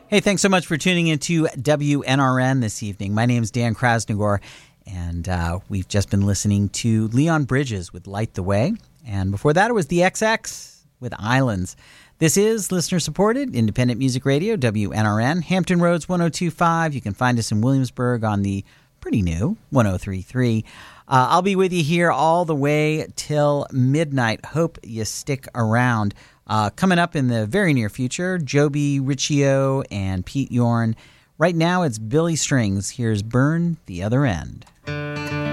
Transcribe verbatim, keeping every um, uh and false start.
Hey, thanks so much for tuning into W N R N this evening. My name is Dan Krasnogor, and uh, we've just been listening to Leon Bridges with Light the Way. And before that, it was the X X with Islands. This is listener-supported independent music radio, W N R N, Hampton Roads one oh two point five. You can find us in Williamsburg on the pretty new one oh three point three. Uh, I'll be with you here all the way till midnight. Hope you stick around. Uh, coming up in the very near future, Joby Riccio and Pete Yorn. Right now, it's Billy Strings. Here's Burn the Other End.